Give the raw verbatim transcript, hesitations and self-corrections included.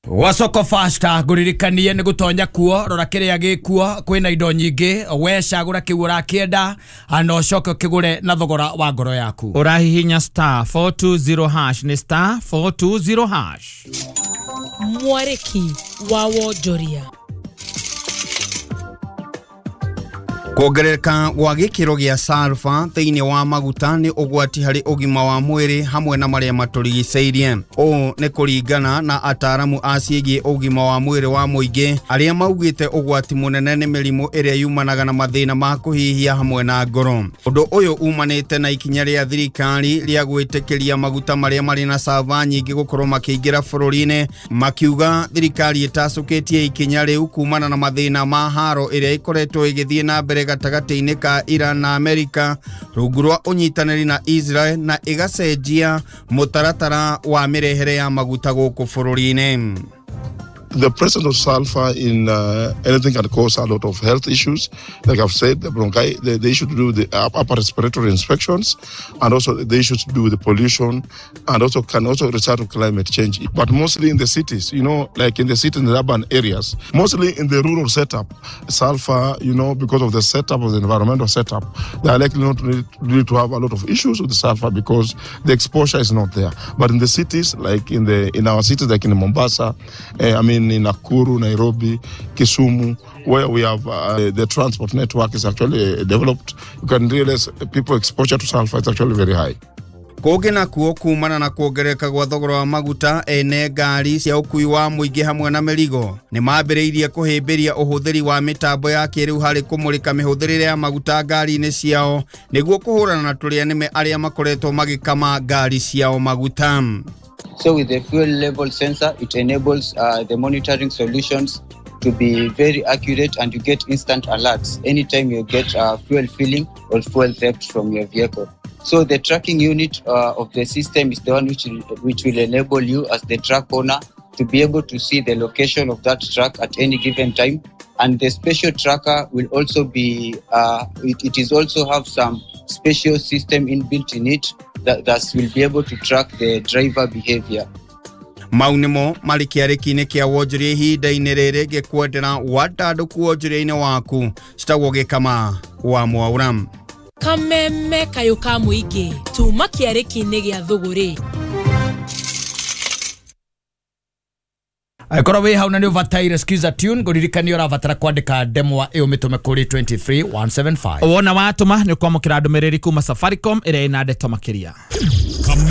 Wasoko Faster guririkanie ni gutonya kuo rora kiria gikuo kwina indo nyingi we cagura kiura kienda ano coko kigure na thogora wa ngoro yaku urahihinya star four two zero hash ni star four two zero hash. Mwariki wa Wonjoria. Kuongerereka gwa gikiro gia sulfur thiini wa maguta ni ugwati hari ugima wa mwiri hamwe na maria maturigiceirie. O ni kuringana na ataramu aciegi ugima wa mwiri wa muingi aria maugite ugwati munene ni mirimo iria yumanaga na mathina ma kuhihia hamwe na ngoro. Undu uyu umanite na ikinya ria thirikari ria gwitikiria maguta maria mari na sulfur nyingi gukorwo makiingira bururi-ini, makiuga thirikari itacukitie ikinya riu kumana na mathina ma haro iria ikoretwo igithie na mbere gatagati-ini ka Iran na Amerika rungu rwa unyitaniri na Israel na igacenjia mutaratara wa mirehere ya maguta guku bururi-ini. The presence of sulfur in uh, anything can cause a lot of health issues. Like I've said, the bronchi, the, the issue to do with the upper respiratory inspections, and also the issue to do with the pollution, and also can also result to climate change. But mostly in the cities, you know, like in the cities, in the urban areas, mostly in the rural setup, sulfur, you know, because of the setup of the environmental setup, they are likely not really, really to have a lot of issues with the sulfur because the exposure is not there. But in the cities, like in the in our cities, like in Mombasa, uh, I mean, in Nakuru, Nairobi, Kisumu, where we have uh, the transport network is actually developed, you can realize people exposure to sulfur is actually very high. Kugina kuo kumana na kuongereka gwa thogora wa maguta, ene ngari cia ukui wa muingi hamwe na merigo ni mambiriirie kuhimbiria uhuthiri wa mitambo ya kiriu hari kumulika mihuthirire ya maguta ngari-ini ciao niguo kuhurana na turia nime aria makoretwo magikama ngari ciao maguta. So with the fuel level sensor, it enables uh, the monitoring solutions to be very accurate, and you get instant alerts anytime you get uh, fuel filling or fuel theft from your vehicle. So the tracking unit uh, of the system is the one which will, which will enable you as the truck owner to be able to see the location of that truck at any given time. And the special tracker will also be, uh, it, it is also have some special system inbuilt in it that, that will be able to track the driver behavior. Maunimo malikiariki-ini kia Wonjoria ihinda-ini riri gikwendera watanduku wonjoria-ini waku citagwo gikama wa Mwaura. Kameme kayo ka muingi tuma kiariki-ini gia thuguri. Aikora we hauna ni uvataire skiza tune guririkani uravatara kwandika demo wa iyo mitume kuri two three one seven five. Wona watuma ni kwamukira ndumiriri kuma Safaricom ire ina ndeto makiria.